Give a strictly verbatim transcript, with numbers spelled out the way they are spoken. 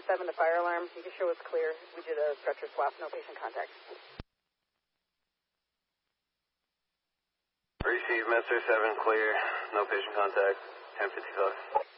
seven, the fire alarm. You can show it's clear. We did a stretcher swap, no patient contact. Receive, Mister seven, clear. No patient contact. ten fifty-five.